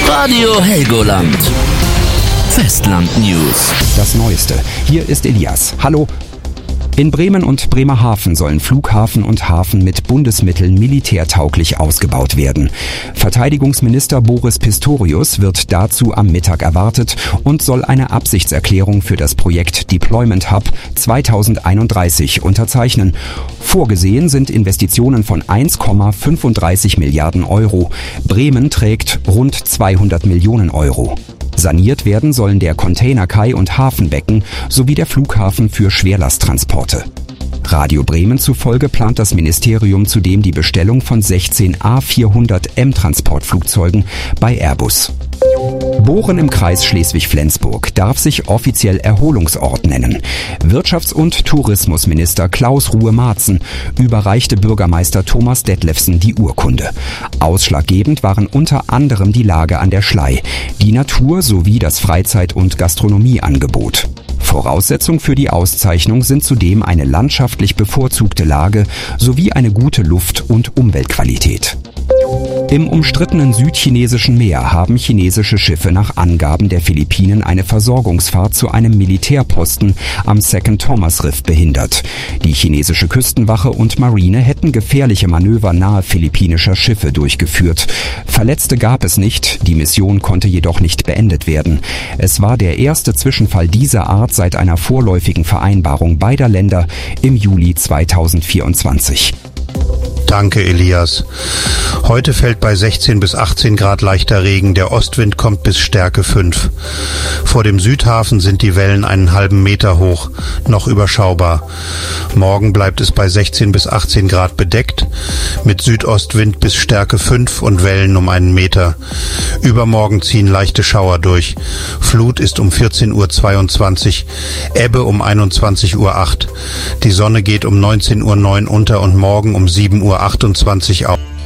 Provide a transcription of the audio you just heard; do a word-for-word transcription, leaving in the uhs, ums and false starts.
Radio Helgoland. Festland News. Das Neueste. Hier ist Elias. Hallo. In Bremen und Bremerhaven sollen Flughafen und Hafen mit Bundesmitteln militärtauglich ausgebaut werden. Verteidigungsminister Boris Pistorius wird dazu am Mittag erwartet und soll eine Absichtserklärung für das Projekt Deployment Hub zweitausendeinunddreißig unterzeichnen. Vorgesehen sind Investitionen von eins Komma fünfunddreißig Milliarden Euro. Bremen trägt rund zweihundert Millionen Euro. Saniert werden sollen der Containerkai und Hafenbecken sowie der Flughafen für Schwerlasttransporte. Radio Bremen zufolge plant das Ministerium zudem die Bestellung von sechzehn A vierhundert M Transportflugzeugen bei Airbus. Bohren im Kreis Schleswig-Flensburg darf sich offiziell Erholungsort nennen. Wirtschafts- und Tourismusminister Klaus Ruhe-Marzen überreichte Bürgermeister Thomas Detlefsen die Urkunde. Ausschlaggebend waren unter anderem die Lage an der Schlei, die Natur sowie das Freizeit- und Gastronomieangebot. Voraussetzung für die Auszeichnung sind zudem eine landschaftlich bevorzugte Lage sowie eine gute Luft- und Umweltqualität. Im umstrittenen südchinesischen Meer haben chinesische Schiffe nach Angaben der Philippinen eine Versorgungsfahrt zu einem Militärposten am Second Thomas Riff behindert. Die chinesische Küstenwache und Marine hätten gefährliche Manöver nahe philippinischer Schiffe durchgeführt. Verletzte gab es nicht, die Mission konnte jedoch nicht beendet werden. Es war der erste Zwischenfall dieser Art seit einer vorläufigen Vereinbarung beider Länder im Juli zweitausendvierundzwanzig. Danke, Elias. Heute fällt bei sechzehn bis achtzehn Grad leichter Regen. Der Ostwind kommt bis Stärke fünf. Vor dem Südhafen sind die Wellen einen halben Meter hoch, noch überschaubar. Morgen bleibt es bei sechzehn bis achtzehn Grad bedeckt, mit Südostwind bis Stärke fünf und Wellen um einen Meter. Übermorgen ziehen leichte Schauer durch. Flut ist um vierzehn Uhr zweiundzwanzig, Ebbe um einundzwanzig Uhr acht. Die Sonne geht um neunzehn Uhr neun unter und morgen um sieben Uhr achtundzwanzig auf.